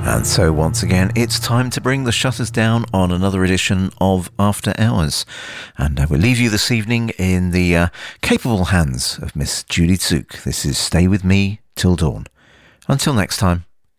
And so once again, it's time to bring the shutters down on another edition of After Hours. And I will leave you this evening in the capable hands of Miss Judy Tsook. This is Stay With Me Till Dawn. Until next time.